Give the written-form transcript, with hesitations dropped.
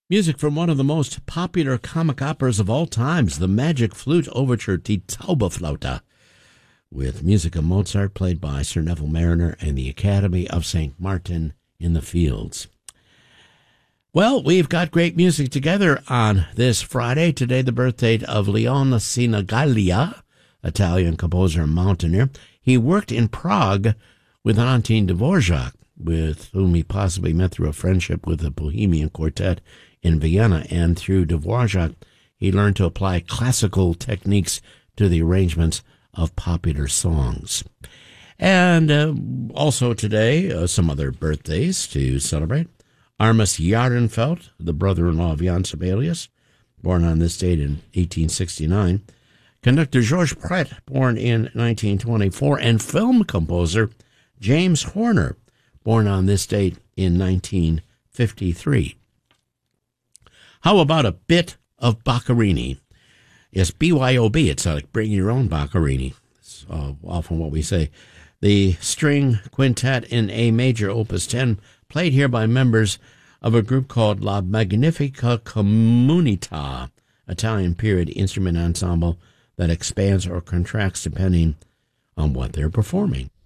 Music from one of the most popular comic operas of all times, the Magic Flute Overture, Die Zauberflöte, with music of Mozart played by Sir Neville Mariner and the Academy of St. Martin in the Fields. Well, we've got great music together on this Friday. Today, the birthday of Leon Sinigaglia, Italian composer and mountaineer. He worked in Prague with Anton Dvorak, with whom he possibly met through a friendship with the Bohemian Quartet in Vienna. And through Dvorak, he learned to apply classical techniques to the arrangements of popular songs. And also today, some other birthdays to celebrate. Armis Jardenfeld, the brother-in-law of Jan Sibelius, born on this date in 1869. Conductor Georges Pret, born in 1924. And film composer James Horner, born on this date in 1953. How about a bit of Boccherini? Yes, BYOB, it's like bring your own Boccherini. It's often what we say. The string quintet in A major, opus 10, played here by members of a group called La Magnifica Comunità, Italian period instrument ensemble that expands or contracts depending on what they're performing.